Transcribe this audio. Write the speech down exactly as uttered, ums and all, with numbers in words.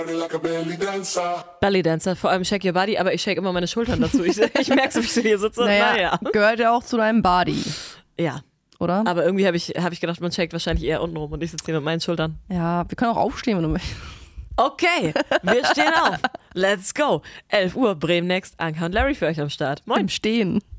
Belly Dancer, vor allem Shake Your Body, aber ich shake immer meine Schultern dazu. Ich, ich merke so, wie ich so hier sitze. Naja, naja. gehört ja auch zu deinem Body. Ja. Oder? Aber irgendwie habe ich, hab ich gedacht, man shakt wahrscheinlich eher unten rum und ich sitze hier mit meinen Schultern. Ja, wir können auch aufstehen, wenn du möchtest. Okay, wir stehen auf. Let's go. elf Uhr, Bremen Next, Anka und Larry für euch am Start. Moin. Im Stehen.